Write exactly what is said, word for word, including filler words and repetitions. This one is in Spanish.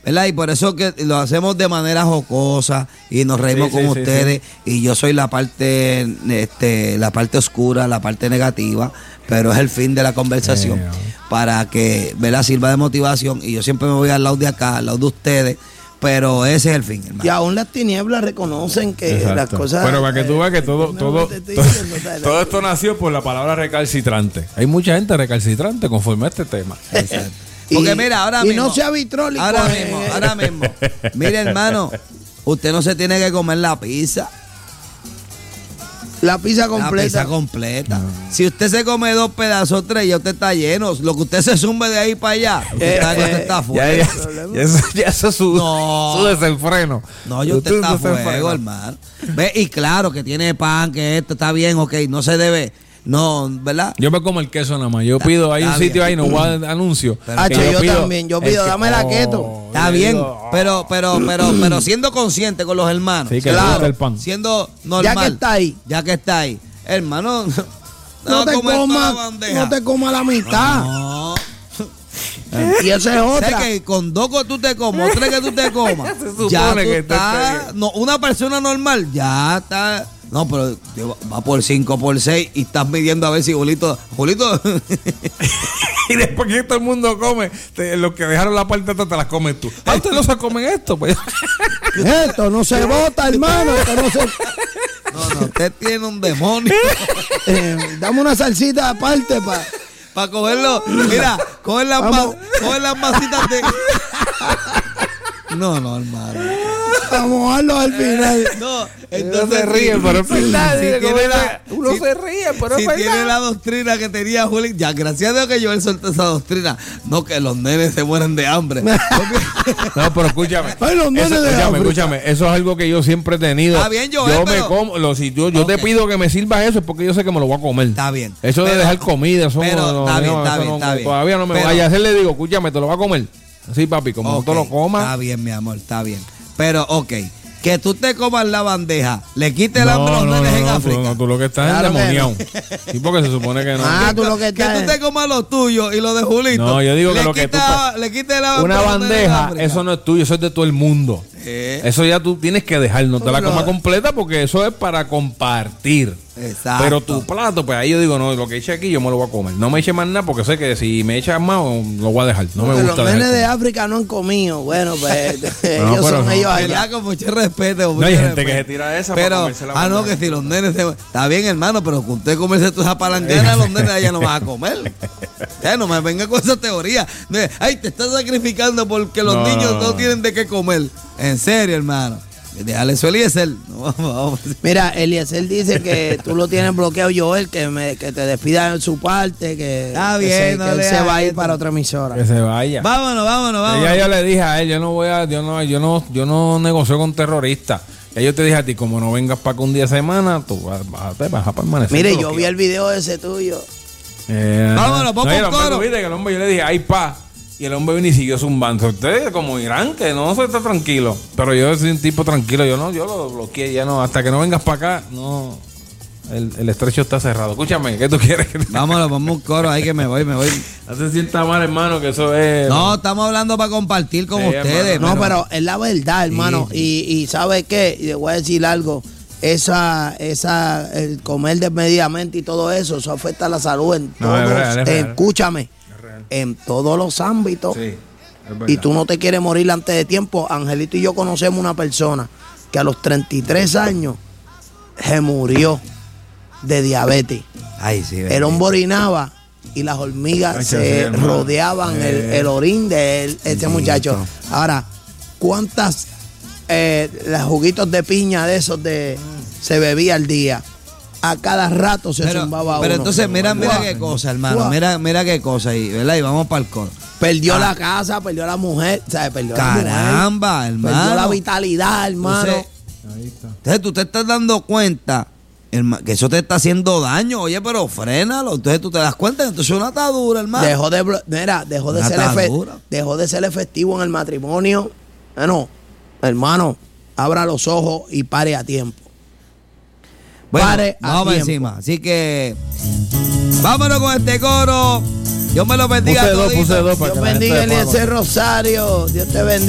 ¿verdad? Y por eso que lo hacemos de manera jocosa y nos reímos sí, con sí, ustedes. Sí, sí. Y yo soy la parte, este, la parte oscura, la parte negativa, pero es el fin de la conversación eh, para que, ¿verdad? Sirva de motivación. Y yo siempre me voy al lado de acá, al lado de ustedes. Pero ese es el fin, hermano. Y aún las tinieblas reconocen que Exacto. las cosas... Pero para que tú veas que todo, todo, todo, todo esto nació por la palabra recalcitrante. Hay mucha gente recalcitrante conforme a este tema. Exacto. Porque mira, ahora y mismo... Y no sea vitrólico. Ahora mismo, ahora mismo. Mire, hermano, usted no se tiene que comer la pizza. La pizza completa. La pizza completa. No. Si usted se come dos pedazos, tres, ya usted está lleno. Lo que usted se zumbe de ahí para allá, usted, eh, está, eh, usted está fuera. Ya, ya, ya, eso, ya eso es su, no. su desenfreno. No, yo usted, usted está fuego, hermano. Ve, y claro que tiene pan, que esto está bien, ok, no se debe... No, ¿verdad? Yo me como el queso nada más. Yo pido, hay un sitio ahí, no voy a anuncio. H, yo, yo pido, también, yo pido, dame la keto. Está bien, digo, pero, pero, pero, pero siendo consciente con los hermanos. Sí, que claro, el pan. Siendo normal. Ya que está ahí. Ya que está ahí. Hermano, no, no te comas, no te comas la mitad. No. Y esa es otra. Sé que con dos que tú te comas, tres que tú te comas, ya tú que estás, no, una persona normal ya está. No, pero va por cinco, por seis y estás midiendo a ver si Julito, Julito. Y después que todo el mundo come, te, los que dejaron la parte de atrás te las comes tú. Ah, ustedes no se comen esto, pues. Esto no se bota, hermano. Esto no se. No, no, usted tiene un demonio. Eh, dame una salsita aparte para pa cogerlo. Mira, coger las, ma, coger las masitas de. No, no, hermano. Vamos a darlo al final. No, entonces se ríe, pero es verdad. Si tiene la, uno si, se ríe, pero si es verdad. tiene la doctrina que tenía Juli, ya gracias a Dios que yo él soltó esa doctrina. No que los nenes se mueren de hambre. No, pero escúchame. Ay, los nenes eso, de escúchame, hambre. escúchame. Eso es algo que yo siempre he tenido. Está bien, Joel, yo pero, me como, lo, si yo, yo okay. te pido que me sirvas eso es porque yo sé que me lo voy a comer. Está bien. Eso pero, de dejar comida, eso pero, no, está no, bien, no, está eso bien, no, está bien. Todavía no me pero, vaya a hacer, le digo, escúchame, te lo voy a comer. Sí, papi, como okay, no te lo comas. Está bien, mi amor, está bien. Pero, ok. Que tú te comas la bandeja, le quites el hambre a los no, nenes no, en no, África. Tú, no, tú lo que estás claro es endemoniado. Sí, porque se supone que no. Ah, tú lo que, que estás tú te comas lo tuyo y lo de Julito. No, yo digo que le lo que quita, tú. Le quites la una bandeja, eso no es tuyo, eso es de todo el mundo. ¿Eh? Eso ya tú tienes que dejar, no te la comas completa porque eso es para compartir. Exacto. Pero tu plato, pues ahí yo digo, no, lo que eche aquí yo me lo voy a comer. No me eche más nada porque sé que si me echas más, lo voy a dejar. No porque me gusta. Los nenes de comer. África no han comido. Bueno, pues no, ellos son no. ellos allá. Ya, con mucho respeto. Mucho no hay gente respeto. que se tira esa pero, para comerse la ah, no, que si los nenes se... Está bien, hermano, pero que usted comerse toda esa palangana, los nenes allá no van a comer. Ya, no me venga con esa teoría. Ay, te estás sacrificando porque los no. niños no tienen de qué comer. En serio, hermano. Déjale eso a Eliezer. No, vamos. Mira, Eliezer dice que tú lo tienes bloqueado, Joel, que, me, que te despida en su parte, que, Está bien, que, se, no que él se va a ir para otra emisora. Que se vaya. Vámonos, vámonos, vámonos. Ya yo le dije a él, yo no voy a, yo no, yo no, yo no negocio con terroristas. Ya yo te dije a ti, como no vengas para acá un día de semana, tú vas, vas, te vas a permanecer. Mire, yo vi el video ese tuyo. Eh, vámonos, vamos no, por coro. Viste que el hombre, yo le dije, ay, pa. Y el hombre vino y siguió zumbando. Ustedes como Irán, que no se está tranquilo. Pero yo soy un tipo tranquilo. Yo no, yo lo bloqueé. Ya no, hasta que no vengas para acá, no. El, el estrecho está cerrado. Escúchame, ¿qué tú quieres? Vámonos, vamos un coro ahí que me voy, me voy. No se sienta mal, hermano, que eso es. No, estamos hablando para compartir con sí, ustedes. Hermano, no, pero es la verdad, hermano. Sí. Y, y ¿sabe qué? Le voy a decir algo. Esa, esa, el comer desmedidamente y todo eso, eso afecta a la salud en no, todos. Es real, es real. Escúchame. En todos los ámbitos. Sí, y tú no te quieres morir antes de tiempo. Angelito y yo conocemos una persona que a los treinta y tres años se murió de diabetes. Ay, sí, el hombre orinaba y las hormigas Ay, se sí, rodeaban eh. el, el orín de él, este sí, muchacho. Ahora, ¿cuántas eh, los juguitos de piña de esos de mm. se bebía al día? A cada rato se pero, zumbaba pero uno. entonces mira, mira qué cosa, hermano. Wow. Mira, mira qué cosa y, ¿verdad? Y vamos para el coro. Perdió ah. la casa, perdió la mujer, ¿sabes? Perdió Caramba, la mujer, hermano. Perdió la vitalidad, hermano. Entonces, ahí está. Entonces tú te estás dando cuenta hermano, que eso te está haciendo daño. Oye, pero frénalo. Entonces tú te das cuenta que entonces es una atadura, hermano. Dejó de, mira, dejó de, ser, efe, dejó de ser efectivo en el matrimonio. Bueno, hermano, abra los ojos y pare a tiempo. Bueno, Pare vamos encima. Así que vámonos con este coro. Dios me lo bendiga. Puse dos, puse dos para Dios bendiga a Eliezer Rosario. Dios te bendiga.